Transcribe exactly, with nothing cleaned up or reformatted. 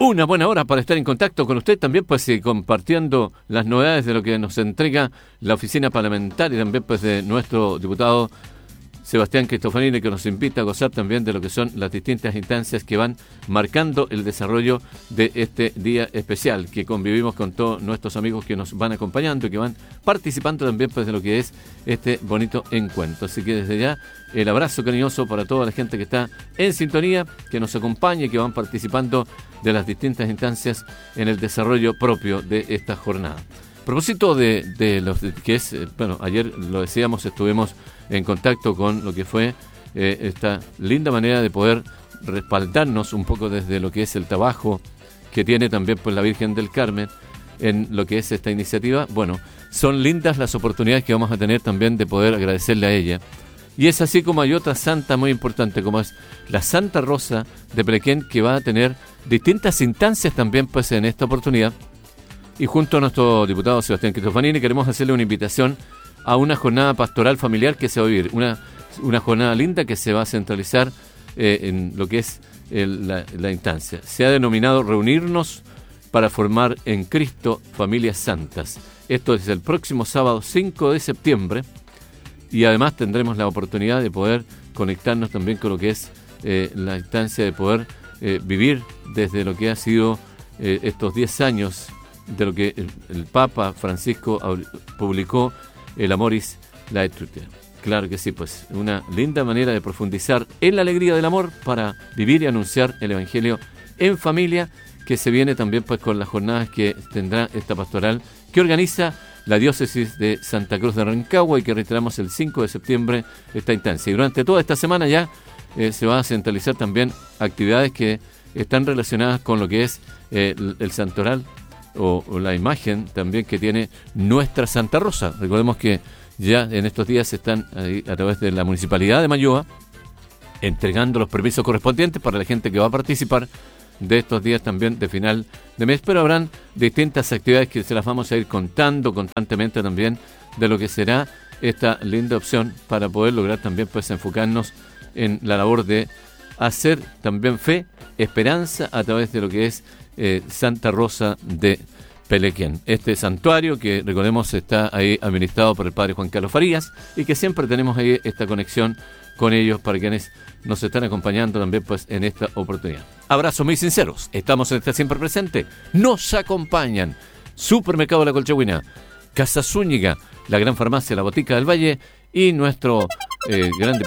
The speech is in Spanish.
Una buena hora para estar en contacto con usted también, pues eh, compartiendo las novedades de lo que nos entrega la oficina parlamentaria y también pues de nuestro diputado Sebastián Cristofanini, que nos invita a gozar también de lo que son las distintas instancias que van marcando el desarrollo de este día especial, que convivimos con todos nuestros amigos que nos van acompañando y que van participando también pues de lo que es este bonito encuentro. Así que desde ya el abrazo cariñoso para toda la gente que está en sintonía, que nos acompaña y que van participando de las distintas instancias en el desarrollo propio de esta jornada. A propósito de, de los de, que es, bueno, ayer lo decíamos, estuvimos en contacto con lo que fue eh, esta linda manera de poder respaldarnos un poco desde lo que es el trabajo que tiene también pues la Virgen del Carmen en lo que es esta iniciativa. Bueno, son lindas las oportunidades que vamos a tener también de poder agradecerle a ella. Y es así como hay otra santa muy importante, como es la Santa Rosa de Pelequén, que va a tener distintas instancias también pues en esta oportunidad. Y junto a nuestro diputado Sebastián Cristofanini queremos hacerle una invitación a una jornada pastoral familiar que se va a vivir, una, una jornada linda que se va a centralizar eh, en lo que es el, la, la instancia. Se ha denominado Reunirnos para formar en Cristo familias santas. Esto es el próximo sábado cinco de septiembre y además tendremos la oportunidad de poder conectarnos también con lo que es eh, la instancia de poder eh, vivir desde lo que ha sido eh, estos diez años de lo que el, el Papa Francisco publicó, el Amoris Laetitia. Claro que sí, pues una linda manera de profundizar en la alegría del amor para vivir y anunciar el Evangelio en familia, que se viene también pues con las jornadas que tendrá esta pastoral que organiza la diócesis de Santa Cruz de Rancagua y que reiteramos el cinco de septiembre esta instancia. Y durante toda esta semana ya eh, se va a centralizar también actividades que están relacionadas con lo que es eh, el, el santoral o, o la imagen también que tiene nuestra Santa Rosa. Recordemos que ya en estos días están ahí, a través de la Municipalidad de Malloa, entregando los permisos correspondientes para la gente que va a participar de estos días también de final de mes, pero habrán distintas actividades que se las vamos a ir contando constantemente también de lo que será esta linda opción para poder lograr también pues enfocarnos en la labor de hacer también fe, esperanza a través de lo que es eh, Santa Rosa de Pelequén. Este santuario que recordemos está ahí administrado por el Padre Juan Carlos Farías y que siempre tenemos ahí esta conexión con ellos para quienes nos están acompañando también pues en esta oportunidad. Abrazos muy sinceros, estamos en esta siempre presente, nos acompañan Supermercado La Colchagüina, Casa Zúñiga, la Gran Farmacia La Botica del Valle y nuestro eh, gran